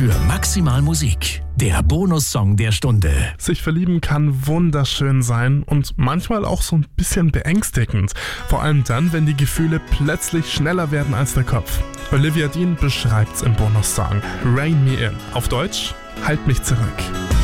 für Maximal Musik. Der Bonussong der Stunde. Sich verlieben kann wunderschön sein und manchmal auch so ein bisschen beängstigend. Vor allem dann, wenn die Gefühle plötzlich schneller werden als der Kopf. Olivia Dean beschreibt's im Bonussong Rein Me In. Auf Deutsch, halt mich zurück.